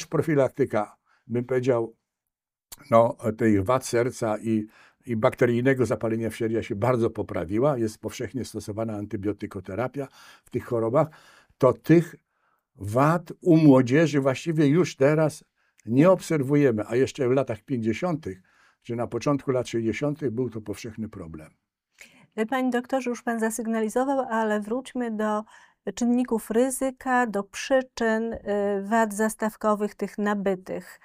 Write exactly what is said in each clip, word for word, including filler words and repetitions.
profilaktyka, bym powiedział, no, tych wad serca i, i bakteryjnego zapalenia wsiewia się bardzo poprawiła, jest powszechnie stosowana antybiotykoterapia w tych chorobach, to tych wad u młodzieży właściwie już teraz nie obserwujemy, a jeszcze w latach pięćdziesiątych czy na początku lat sześćdziesiątych był to powszechny problem. Panie doktorze, już pan zasygnalizował, ale wróćmy do czynników ryzyka, do przyczyn wad zastawkowych, tych nabytych.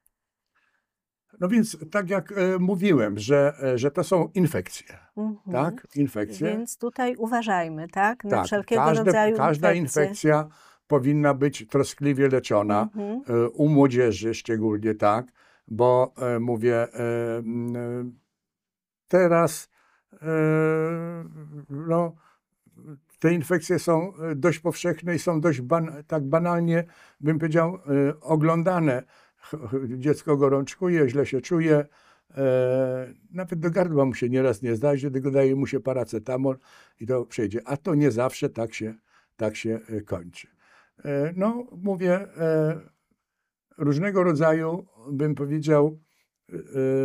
No więc tak jak e, mówiłem, że, e, że to są infekcje, Mhm. tak? Infekcje. Więc tutaj uważajmy, tak? Na Tak, wszelkiego każde, rodzaju każda infekcje. infekcja powinna być troskliwie leczona, Mhm. e, u młodzieży szczególnie, tak? Bo e, mówię, e, m, e, teraz e, no, te infekcje są dość powszechne i są dość ban, tak banalnie, bym powiedział, e, oglądane. Dziecko gorączkuje, źle się czuje, e, nawet do gardła mu się nieraz nie zdaje, tylko daje mu się paracetamol i to przejdzie. A to nie zawsze tak się, tak się kończy. E, no, mówię, e, różnego rodzaju, bym powiedział, e,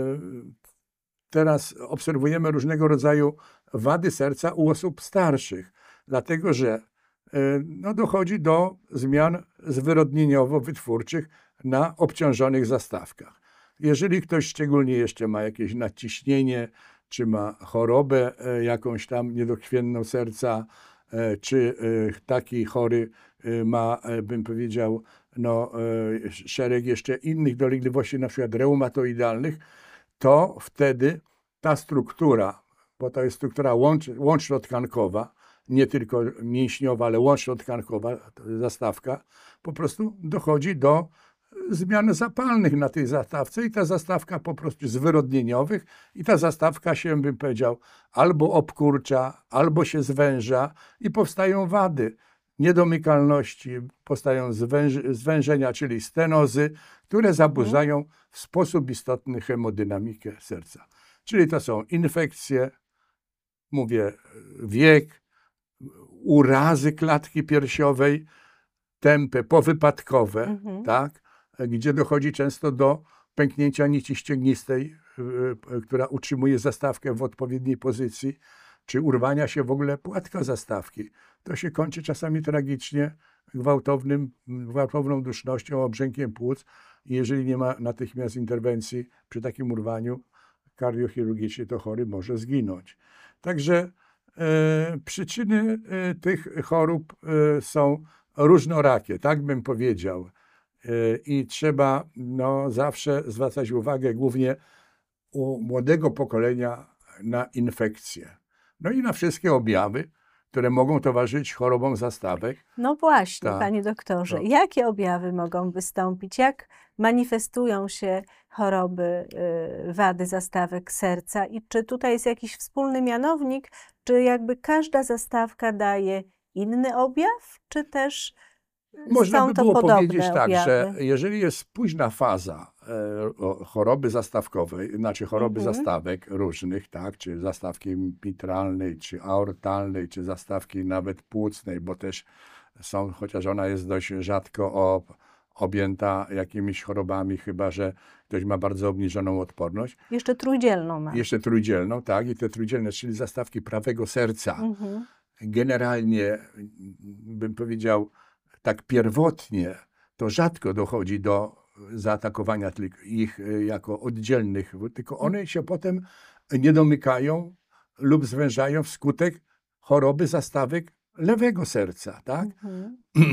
teraz obserwujemy różnego rodzaju wady serca u osób starszych, dlatego że no, dochodzi do zmian zwyrodnieniowo-wytwórczych na obciążonych zastawkach. Jeżeli ktoś szczególnie jeszcze ma jakieś nadciśnienie, czy ma chorobę jakąś tam niedokrwienną serca, czy taki chory ma, bym powiedział, no, szereg jeszcze innych dolegliwości, na przykład reumatoidalnych, to wtedy ta struktura, bo to jest struktura łącz, łączno-tkankowa, nie tylko mięśniowa, ale łączno-tkankowa zastawka, po prostu dochodzi do zmian zapalnych na tej zastawce i ta zastawka po prostu zwyrodnieniowych i ta zastawka się, bym powiedział, albo obkurcza, albo się zwęża i powstają wady niedomykalności, powstają zwęż, zwężenia, czyli stenozy, które zaburzają w sposób istotny hemodynamikę serca. Czyli to są infekcje, mówię, wiek, urazy klatki piersiowej, tępe, powypadkowe, Mhm. tak, gdzie dochodzi często do pęknięcia nici ścięgnistej, która utrzymuje zastawkę w odpowiedniej pozycji, czy urwania się w ogóle płatka zastawki. To się kończy czasami tragicznie gwałtownym, gwałtowną dusznością, obrzękiem płuc. I jeżeli nie ma natychmiast interwencji przy takim urwaniu kardiochirurgicznej, to chory może zginąć. Także e, przyczyny e, tych chorób e, są różnorakie, tak bym powiedział. E, I trzeba no, zawsze zwracać uwagę głównie u młodego pokolenia na infekcje. No i na wszystkie objawy, które mogą towarzyszyć chorobom zastawek. No właśnie, Tak. panie doktorze, No. jakie objawy mogą wystąpić? Jak manifestują się choroby, y, wady zastawek serca? I czy tutaj jest jakiś wspólny mianownik, czy jakby każda zastawka daje inny objaw, czy też Można są by to było podobne powiedzieć tak, objawy? że jeżeli jest późna faza e, choroby zastawkowej, znaczy choroby Mhm. zastawek różnych, tak, czy zastawki mitralnej, czy aortalnej, czy zastawki nawet płucnej, bo też są, chociaż ona jest dość rzadko o, objęta jakimiś chorobami, chyba że ktoś ma bardzo obniżoną odporność. Jeszcze trójdzielną ma. Jeszcze trójdzielną, tak, i te trójdzielne, czyli zastawki prawego serca. Mhm. Generalnie, bym powiedział, tak pierwotnie, to rzadko dochodzi do zaatakowania ich jako oddzielnych, tylko one się potem nie domykają lub zwężają wskutek choroby zastawek lewego serca, tak? Mhm.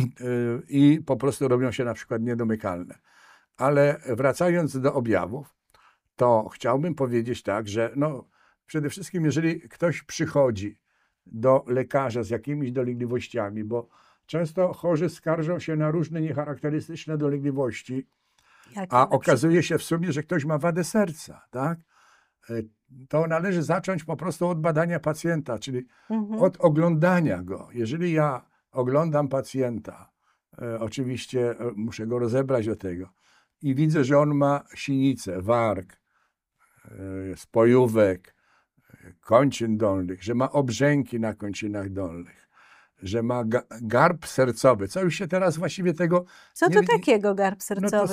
I po prostu robią się na przykład niedomykalne. Ale wracając do objawów, to chciałbym powiedzieć tak, że no, przede wszystkim jeżeli ktoś przychodzi do lekarza z jakimiś dolegliwościami, bo często chorzy skarżą się na różne niecharakterystyczne dolegliwości, Jakie a na okazuje się w sumie, że ktoś ma wadę serca, tak? To należy zacząć po prostu od badania pacjenta, czyli Mhm. od oglądania go. Jeżeli ja oglądam pacjenta, e, oczywiście e, muszę go rozebrać do tego i widzę, że on ma sinicę, warg, e, spojówek, kończyn dolnych, że ma obrzęki na kończynach dolnych, że ma ga garb sercowy, co już się teraz właściwie tego Co nie to widzi- takiego garb No to sercowy?